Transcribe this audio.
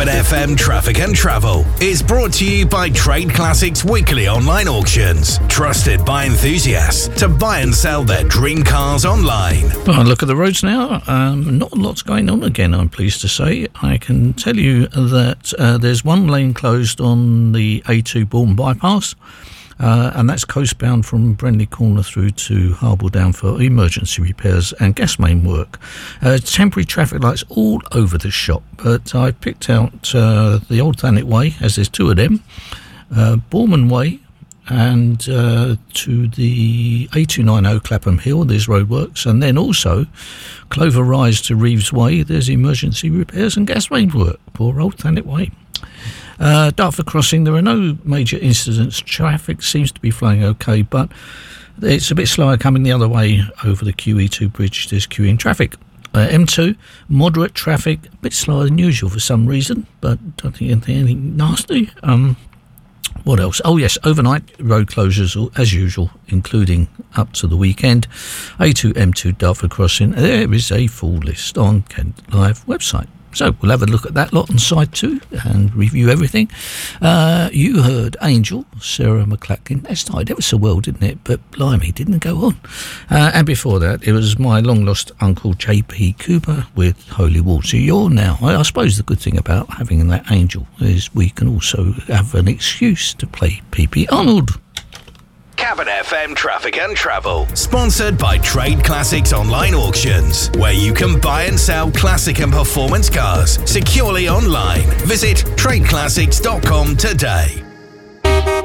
Cabin FM Traffic and Travel is brought to you by Trade Classics Weekly Online Auctions. Trusted by enthusiasts to buy and sell their dream cars online. Well, look at the roads now. Not a lot's going on again, I'm pleased to say. I can tell you that there's one lane closed on the A2 Bourne bypass. And that's coastbound from Brenley Corner through to Harble Down for emergency repairs and gas main work. Temporary traffic lights all over the shop, but I picked out the Old Thanet Way, as there's two of them, Bourman Way, and to the A290 Clapham Hill, there's roadworks, and then also Clover Rise to Reeves Way, there's emergency repairs and gas main work. Poor Old Thanet Way. Dartford Crossing, there are no major incidents. Traffic seems to be flowing okay, but it's a bit slower coming the other way over the QE2 bridge. There's queuing traffic. M2, moderate traffic, a bit slower than usual for some reason, but don't think anything nasty. What else? Oh yes, overnight road closures as usual, including up to the weekend. A2, M2, Dartford Crossing. There is a full list on Kent Live website. So we'll have a look at that lot on side 2 and review everything. You heard Angel, Sarah McLachlan. That started ever so well, didn't it? But blimey, didn't it go on? And before that, it was my long-lost uncle J.P. Cooper with Holy Water. You're now. I suppose the good thing about having that Angel is we can also have an excuse to play P.P. Arnold. Cabin FM Traffic and Travel, sponsored by Trade Classics Online Auctions, where you can buy and sell classic and performance cars securely online. Visit tradeclassics.com today.